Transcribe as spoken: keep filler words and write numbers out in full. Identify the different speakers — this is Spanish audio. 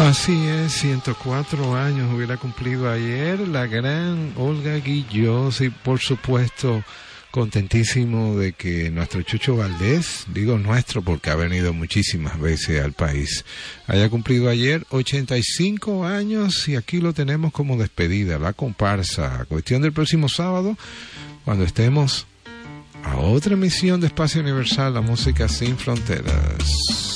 Speaker 1: Así es, ciento cuatro años hubiera cumplido ayer la gran Olga Guillot, y por supuesto contentísimo de que nuestro Chucho Valdés, digo nuestro porque ha venido muchísimas veces al país, haya cumplido ayer ochenta y cinco años, y aquí lo tenemos como despedida, la comparsa, cuestión del próximo sábado, cuando estemos a otra emisión de Espacio Universal, la música sin fronteras.